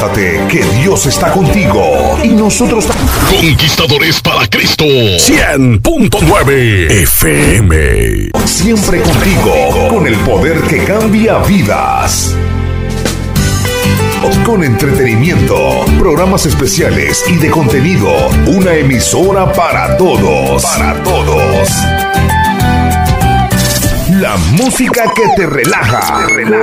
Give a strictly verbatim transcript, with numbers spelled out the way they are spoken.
Recuérdate que Dios está contigo y nosotros Conquistadores para Cristo. cien punto nueve F M. Siempre contigo, con el poder que cambia vidas. Con entretenimiento, programas especiales y de contenido. Una emisora para todos. Para todos. La música que te relaja.